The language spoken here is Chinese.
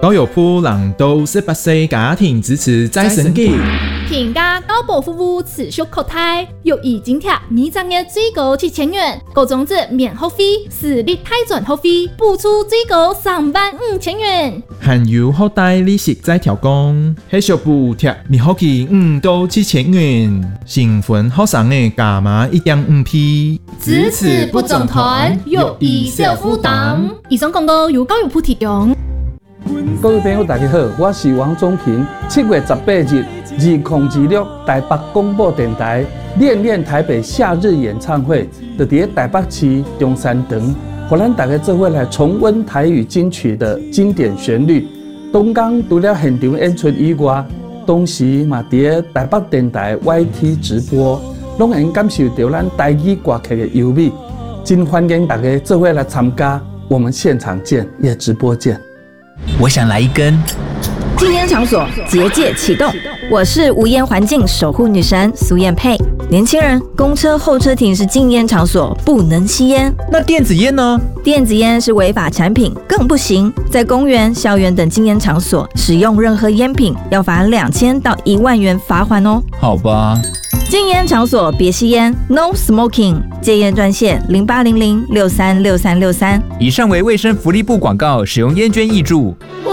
高友铺让都18岁家庭支持再生机。 平价高保服务持续扩大，又已津贴每张月最高7000元，高中子免学费，私立大专学费补助最高35000元。 含有后代利息再调降，还小补贴免学期5到7000元，新婚学生的加码1.5%。 支持不总团，又以小负担。以上广告由教育部提供。 各位朋友，大家好，我是王宗平。7月18日，2026台北广播电台练练台北夏日演唱会，就在台北市中山堂，让咱大家做伙来重温台语金曲的经典旋律。东港除了现场演出以外，同时嘛在台北电台 YT 直播，拢能感受到咱台语歌曲的优美。真欢迎大家做伙来参加，我们现场见，也直播见。 我想来一根。 禁烟场所结界启动，我是无烟环境守护女神苏燕佩。年轻人，公车候车亭是禁烟场所，不能吸烟。 那电子烟呢？ 电子烟是违法产品，更不行。在公园、校园等禁烟场所使用任何烟品，要罚2000到1万元罚款哦。 好吧。 禁烟场所别吸烟 ，No Smoking。戒烟专线0800636363。 以上为卫生福利部广告，使用烟捐挹注。